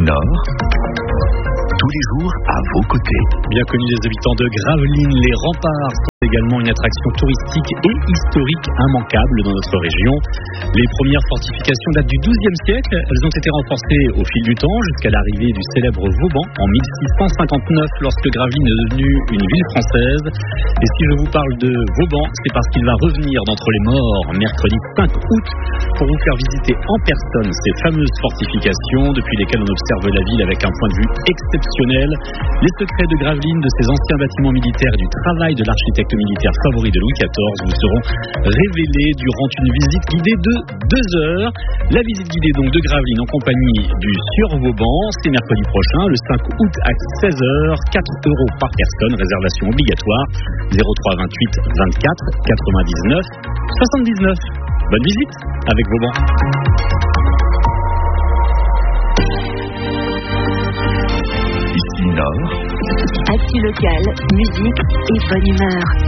Nord, tous les jours à vos côtés. Bien connus des habitants de Gravelines, les remparts sont également une attraction touristique et historique immanquable dans notre région. Les premières fortifications datent du XIIe siècle. Elles ont été renforcées au fil du temps jusqu'à l'arrivée du célèbre Vauban en 1659 lorsque Gravelines est devenue une ville française. Et si je vous parle de Vauban, c'est parce qu'il va revenir d'entre les morts mercredi 5 août pour vous faire visiter en personne ces fameuses fortifications depuis lesquelles on observe la ville avec un point de vue exceptionnel. Les secrets de Gravelines, de ces anciens bâtiments militaires et du travail de l'architecte militaire favori de Louis XIV vous seront révélés durant une visite guidée de 2 heures. La visite guidée donc de Gravelines en compagnie du Sieur Vauban, c'est mercredi prochain, le 5 août à 16h, 4 € par personne, réservation obligatoire, 03 28 24 99 79. Bonne visite avec Vauban. Ici Nord, Actu local, musique et bonne humeur.